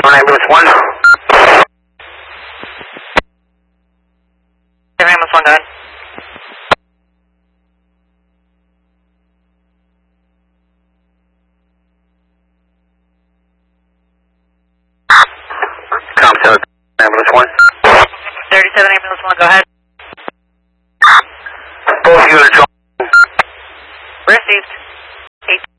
Ambulance 1. Ambulance 1, go ahead. Com 7, Ambulance 1. 37 Ambulance 1, go ahead.